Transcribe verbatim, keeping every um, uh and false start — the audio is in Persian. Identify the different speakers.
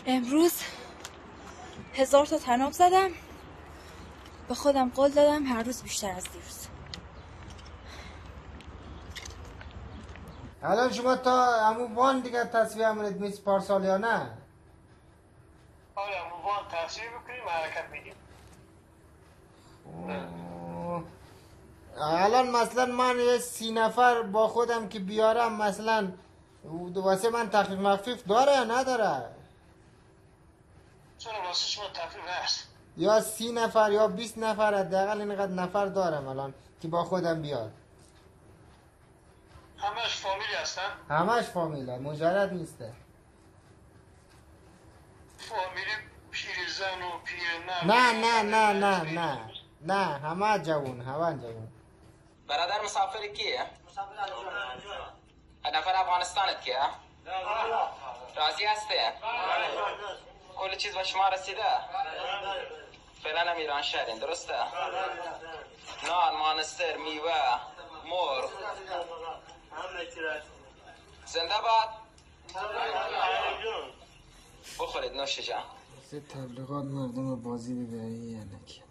Speaker 1: امروز هزار تا طناب زدم، به خودم قول دادم هر روز بیشتر از دیروز.
Speaker 2: الان شما تا همون وان دیگه تصویه همونید میز پارسال یا نه؟
Speaker 3: آره همون وان تصویه بکنیم حرکت میدیم.
Speaker 2: الان مثلا من یه سی نفر با خودم که بیارم مثلا واسه من تخفیف مخفیف داره یا نداره؟
Speaker 3: چرا واسه شما تخفیف هست؟
Speaker 2: یا سی نفر یا بیست نفر حداقل اینقدر نفر دارم الان که با خودم بیاد.
Speaker 3: همش فامیلی هستن؟
Speaker 2: همش فامیله، مجرد نیسته.
Speaker 3: فامیلی پیرزن و پیر
Speaker 2: نه نه نه نه نه نه همه جوون، همه جوون.
Speaker 4: برادر مسافر کیه؟ مسافر نفر افغانستانت کیه؟ راضی هستی؟ کل چیز به شما رسیده؟ فعلا هم ایران شهرین درسته؟ نان، مانستر، میوه، مرغ زنده باد؟ بخورید نوش جان.
Speaker 2: تبلیغات مردم بازی ببری یعنی